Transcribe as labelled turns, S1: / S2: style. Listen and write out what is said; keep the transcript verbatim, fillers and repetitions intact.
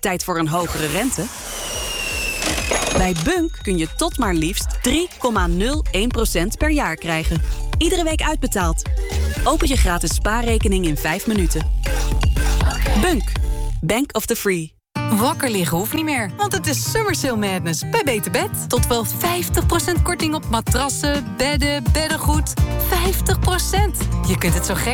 S1: Tijd voor een hogere rente? Bij Bunk kun je tot maar liefst drie komma nul één procent per jaar krijgen. Iedere week uitbetaald. Open je gratis spaarrekening in vijf minuten. Bunk. Bank of the Free.
S2: Wakker liggen hoeft niet meer, want het is Summer Sale Madness bij Beter Bed. Tot wel vijftig procent korting op matrassen, bedden, beddengoed. vijftig procent. Je kunt het zo gek